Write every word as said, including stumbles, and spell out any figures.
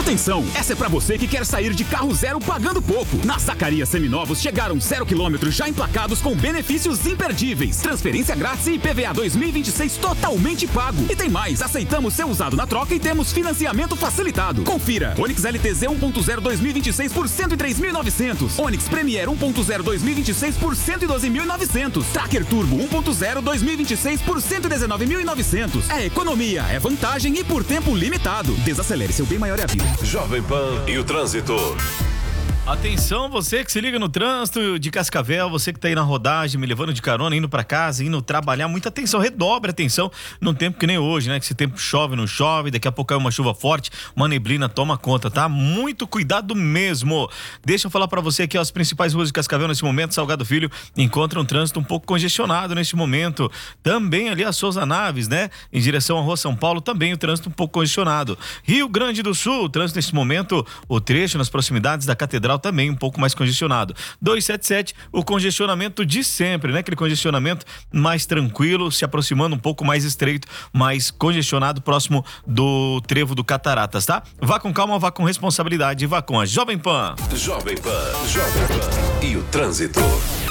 Atenção, essa é pra você que quer sair de carro zero pagando pouco. Na Zacarias Seminovos chegaram zero quilômetros já emplacados com benefícios imperdíveis. Transferência grátis e I P V A dois mil e vinte e seis totalmente pago. E tem mais, aceitamos ser usado na troca e temos financiamento facilitado. Confira, Onix L T Z um ponto zero dois mil e vinte e seis por cento e três mil e novecentos. Onix Premier um ponto zero dois mil e vinte e seis por cento e doze mil e novecentos. Tracker Turbo um ponto zero dois mil e vinte e seis por cento e dezenove mil e novecentos. É economia, é vantagem e por tempo limitado. Desacelere, seu bem maior é a vida. Jovem Pan e o trânsito. Atenção, você que se liga no trânsito de Cascavel, você que tá aí na rodagem, me levando de carona, indo pra casa, indo trabalhar, muita atenção, redobre a atenção num tempo que nem hoje, né? Que esse tempo chove, não chove, daqui a pouco é uma chuva forte, uma neblina toma conta, tá? Muito cuidado mesmo. Deixa eu falar pra você aqui, ó, as principais ruas de Cascavel nesse momento, Salgado Filho, encontra um trânsito um pouco congestionado neste momento. Também ali a Souza Naves, né? Em direção à Rua São Paulo, também o trânsito um pouco congestionado. Rio Grande do Sul, o trânsito nesse momento, o trecho nas proximidades da Catedral também um pouco mais congestionado. duzentos e setenta e sete, o congestionamento de sempre, né? Aquele congestionamento mais tranquilo, se aproximando um pouco mais estreito, mais congestionado, próximo do trevo do Cataratas, tá? Vá com calma, vá com responsabilidade, vá com a Jovem Pan. Jovem Pan, Jovem Pan e o trânsito.